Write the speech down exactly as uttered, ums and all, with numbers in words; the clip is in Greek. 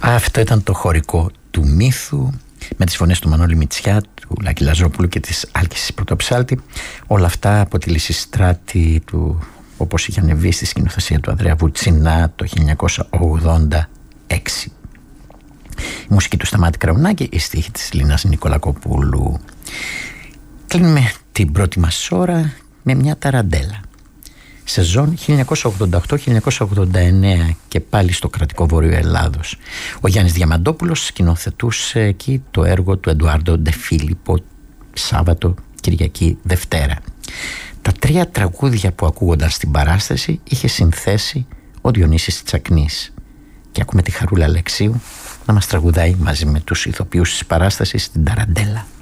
Αυτό ήταν το χωρικό του Μύθου, με τις φωνές του Μανώλη Μητσιά, του Λάκη Λαζόπουλου και της Άλκησης Πρωτοψάλτη. Όλα αυτά από τη Λυσιστράτη του, όπως είχε ανεβεί στη σκηνοθεσία του Ανδρέα Βουτσινά το χίλια εννιακόσια ογδόντα έξι. Η μουσική του Σταμάτη Κραουνάκη, η στίχη της Λίνας Νικολακοπούλου. Κλείνουμε την πρώτη μας ώρα με μια ταραντέλα. Σεζόν χίλια εννιακόσια ογδόντα οκτώ χίλια εννιακόσια ογδόντα εννέα και πάλι στο κρατικό Βορείο Ελλάδος. Ο Γιάννης Διαμαντόπουλος σκηνοθετούσε εκεί το έργο του Εντουάρντο Ντε Φίλιππο, Σάββατο, Κυριακή, Δευτέρα. Τα τρία τραγούδια που ακούγονταν στην παράσταση είχε συνθέσει ο Διονύσης Τσακνής. Και ακούμε τη Χαρούλα Αλεξίου να μας τραγουδάει μαζί με τους ηθοποιούς της παράστασης την ταραντέλα.